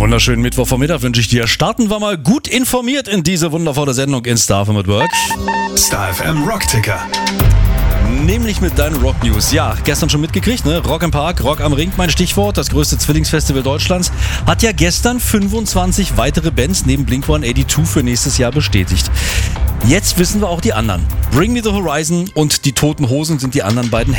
Wunderschönen Mittwochvormittag wünsche ich dir. Starten wir mal gut informiert in diese wundervolle Sendung in Star FM at Work. Star FM Rockticker. Nämlich mit deinen Rock News. Ja, gestern schon mitgekriegt, ne? Rock im Park, Rock am Ring, mein Stichwort. Das größte Zwillingsfestival Deutschlands. Hat ja gestern 25 weitere Bands neben Blink-182 für nächstes Jahr bestätigt. Jetzt wissen wir auch die anderen. Bring Me The Horizon und die Toten Hosen sind die anderen beiden